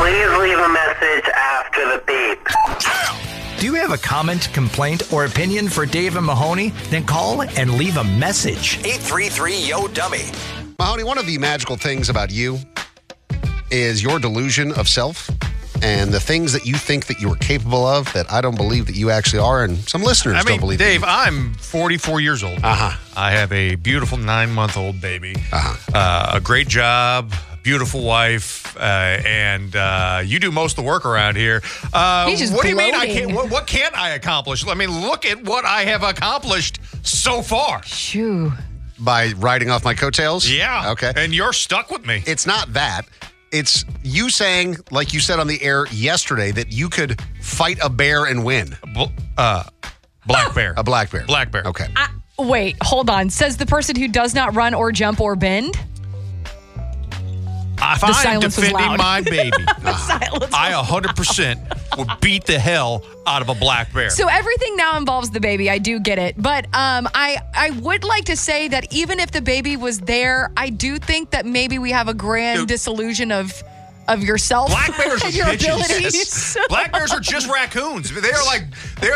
Please leave a message after the beep. Do you have a comment, complaint, or opinion for Dave and Mahoney? Then call and leave a message. 833-YO-DUMMY. Mahoney, one of the magical things about you is your delusion of self and the things that you think that you are capable of that I don't believe that you actually are, and some listeners don't believe Dave, that I'm 44 years old. Uh-huh. I have a beautiful 9-month-old baby. A great job, beautiful wife, and you do most of the work around here. He's just what do you mean I gloating. can't? What can't I accomplish? I mean, look at what I have accomplished so far. Shoo. by riding off my coattails? Yeah. Okay. And you're stuck with me. It's not that. It's you saying, like you said on the air yesterday, that you could fight a bear and win. Black bear. A black bear. Black bear. Okay. Wait, hold on. Says the person who does not run or jump or bend? If The I'm silence was defending loud. my baby, Silence. I 100% would beat the hell out of a black bear. So everything now involves the baby. I do get it. But I would like to say that even if the baby was there, I do think that maybe we have a grand disillusion of yourself. Black bears are and your bitches. abilities. Black bears are just raccoons. They are like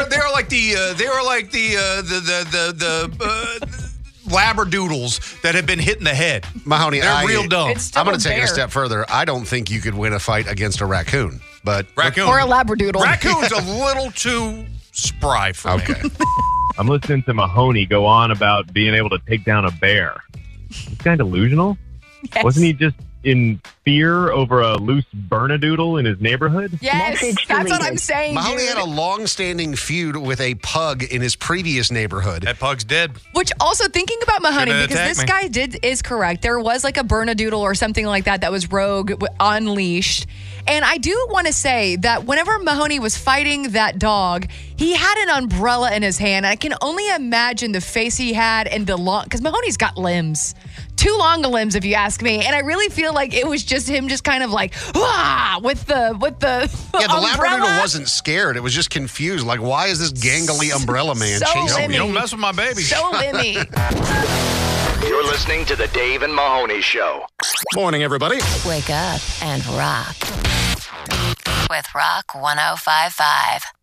the labradoodles that have been hit in the head. Mahoney, They're real dumb. It's still I'm going a to take it a bear. step further. I don't think you could win a fight against a raccoon. But Raccoon. Or a labradoodle. Raccoon's a little too spry for me. okay. I'm listening to Mahoney go on about being able to take down a bear. He's kind of delusional. Yes. Wasn't he just in fear over a loose Bernedoodle in his neighborhood? Yes, that's what I'm saying, Mahoney dude. had a long-standing feud with a pug in his previous neighborhood. That pug's dead. Which also thinking about Mahoney, Shouldn't because attack this me. guy is correct. There was like a Bernedoodle or something like that was rogue, unleashed. And I do want to say that whenever Mahoney was fighting that dog, he had an umbrella in his hand. I can only imagine the face he had and the long, because Mahoney's got limbs. Too long a limbs, if you ask me. And I really feel like it was just him just kind of like, with the Yeah, the umbrella. Labradoodle wasn't scared. It was just confused. Like, why is this gangly umbrella man So chasing limmy. me? You don't mess with my baby. So limmy. You're listening to The Dave and Mahoney Show. Morning, everybody. Wake up and rock with Rock 105.5.